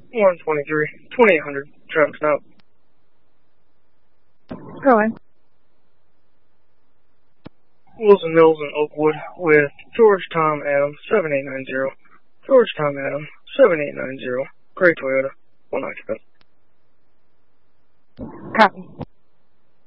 123, 2800, Travis out. Going. Wilson Mills in Oakwood with George Tom Adam 7890. George Tom Adam 7890. Gray Toyota, 197. Copy.